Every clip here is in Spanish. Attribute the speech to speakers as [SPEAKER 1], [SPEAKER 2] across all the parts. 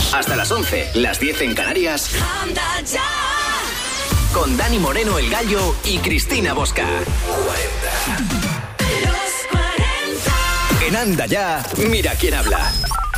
[SPEAKER 1] Hasta las 11, las 10 en Canarias. Anda ya. Con Dani Moreno, el Gallo, y Cristina Bosca. 40. En Anda ya, mira quién habla.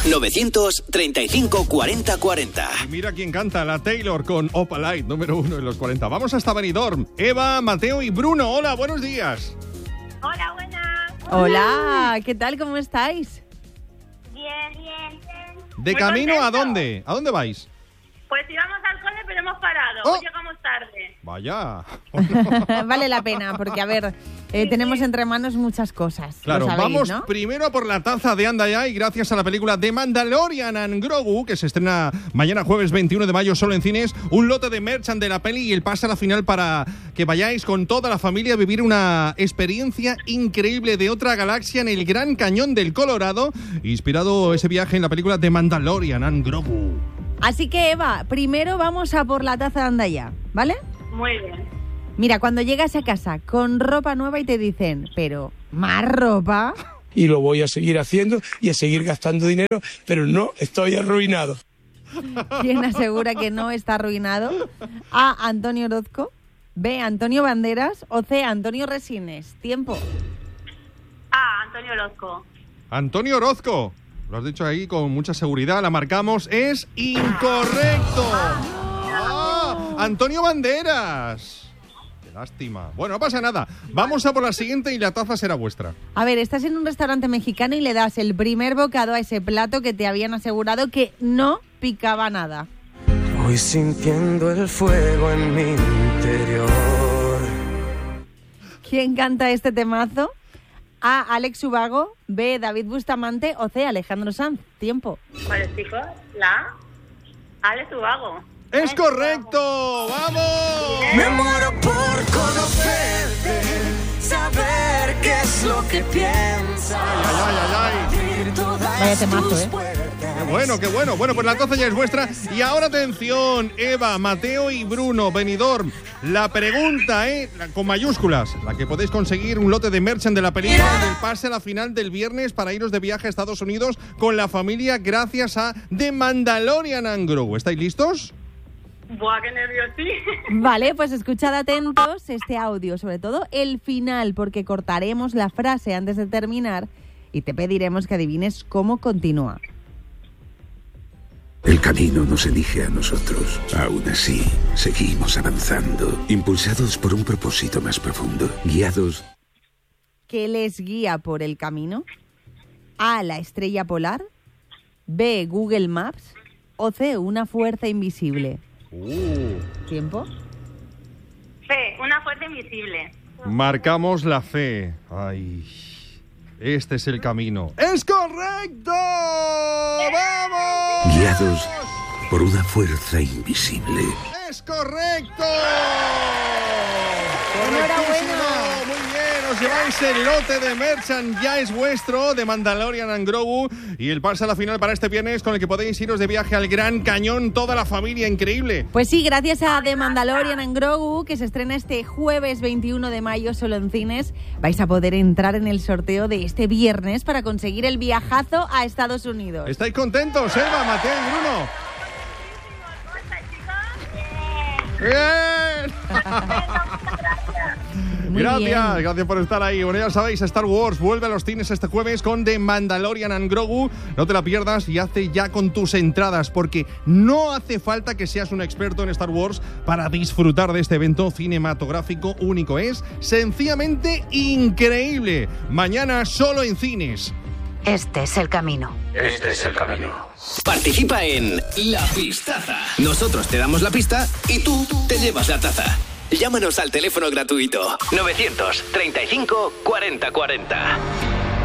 [SPEAKER 1] 935 40 40.
[SPEAKER 2] Y mira quién canta, la Taylor con Opalite, número 1 en los 40. Vamos hasta Benidorm. Eva, Mateo y Bruno. Hola, buenos días.
[SPEAKER 3] Hola, buenas.
[SPEAKER 4] Hola, ¿qué tal? ¿Cómo estáis?
[SPEAKER 3] Bien, bien.
[SPEAKER 2] ¿De
[SPEAKER 3] Muy
[SPEAKER 2] camino
[SPEAKER 3] contento.
[SPEAKER 2] a dónde? ¿A dónde vais?
[SPEAKER 3] Pues íbamos al cole, pero hemos parado.
[SPEAKER 2] Oh.
[SPEAKER 3] Hoy llegamos tarde.
[SPEAKER 2] Vaya.
[SPEAKER 4] Vale la pena, porque a ver, tenemos entre manos muchas cosas.
[SPEAKER 2] Claro,
[SPEAKER 4] lo sabéis,
[SPEAKER 2] vamos
[SPEAKER 4] ¿no?
[SPEAKER 2] primero a por la taza de Anda ya, y gracias a la película The Mandalorian and Grogu, que se estrena mañana jueves 21 de mayo solo en cines, un lote de merchan de la peli y el pase a la final para que vayáis con toda la familia a vivir una experiencia increíble de otra galaxia en el Gran Cañón del Colorado, inspirado ese viaje en la película The Mandalorian and Grogu.
[SPEAKER 4] Así que, Eva, primero vamos a por la taza de Anda ya, ¿vale?
[SPEAKER 3] Muy bien.
[SPEAKER 4] Mira, cuando llegas a casa con ropa nueva y te dicen, pero, ¿más ropa?
[SPEAKER 5] Y lo voy a seguir haciendo y a seguir gastando dinero, pero no estoy arruinado.
[SPEAKER 4] ¿Quién asegura que no está arruinado? A, Antonio Orozco. B, Antonio Banderas. O C, Antonio Resines. Tiempo.
[SPEAKER 3] Ah, Antonio Orozco.
[SPEAKER 2] Antonio Orozco. Lo has dicho ahí con mucha seguridad, la marcamos. Es incorrecto. Antonio Banderas. Qué lástima. Bueno, no pasa nada. Vamos a por la siguiente y la taza será vuestra.
[SPEAKER 4] A ver, estás en un restaurante mexicano y le das el primer bocado a ese plato que te habían asegurado que no picaba nada.
[SPEAKER 6] Voy sintiendo el fuego en mi interior.
[SPEAKER 4] ¿Quién canta este temazo? A, Alex Ubago. B, David Bustamante. O C, Alejandro Sanz. Tiempo.
[SPEAKER 3] Pues chicos, la Alex Ubago.
[SPEAKER 2] ¡Es correcto! ¡Vamos!
[SPEAKER 6] Me muero por conocerte, saber qué es lo que piensas.
[SPEAKER 2] ¡Ay, ay, ay!
[SPEAKER 4] Vaya temazo, ¿eh?
[SPEAKER 2] ¡Qué bueno, qué bueno! Bueno, pues la taza ya es vuestra. Y ahora atención, Eva, Mateo y Bruno, Benidorm. La pregunta, con mayúsculas, la que podéis conseguir un lote de merchan de la película del pase a la final del viernes para iros de viaje a Estados Unidos con la familia gracias a The Mandalorian and Grogu. ¿Estáis listos?
[SPEAKER 3] Buah, qué nervios, sí.
[SPEAKER 4] Vale, pues escuchad atentos este audio, sobre todo el final, porque cortaremos la frase antes de terminar y te pediremos que adivines cómo continúa.
[SPEAKER 7] El camino nos elige a nosotros. Aún así, seguimos avanzando, impulsados por un propósito más profundo, guiados...
[SPEAKER 4] ¿Qué les guía por el camino? A, la estrella polar. B, Google Maps. O C, una fuerza invisible. ¿Tiempo?
[SPEAKER 3] C, una fuerza invisible.
[SPEAKER 2] Marcamos la C. Ay, este es el camino. ¡Es correcto! ¡Vamos!
[SPEAKER 7] Guiados por una fuerza invisible.
[SPEAKER 2] ¡Es correcto!
[SPEAKER 4] ¡Enhorabuena!
[SPEAKER 2] Muy bien, os lleváis el lote de merchan, ya es vuestro, de Mandalorian and Grogu, y el pase a la final para este viernes con el que podéis iros de viaje al Gran Cañón, toda la familia, increíble.
[SPEAKER 4] Pues sí, gracias a The Mandalorian and Grogu, que se estrena este jueves 21 de mayo solo en cines, vais a poder entrar en el sorteo de este viernes para conseguir el viajazo a Estados Unidos.
[SPEAKER 2] ¿Estáis contentos, Eva, Mateo y Bruno? ¡Bien! Gracias por estar ahí. Bueno, ya sabéis, Star Wars vuelve a los cines este jueves con The Mandalorian and Grogu. No te la pierdas y hazte ya con tus entradas, porque no hace falta que seas un experto en Star Wars para disfrutar de este evento cinematográfico único. Es sencillamente increíble. Mañana solo en cines.
[SPEAKER 8] Este es el camino.
[SPEAKER 7] Este es el camino.
[SPEAKER 1] Participa en La Pistaza. Nosotros te damos la pista y tú te llevas la taza. Llámanos al teléfono gratuito 935 40 40.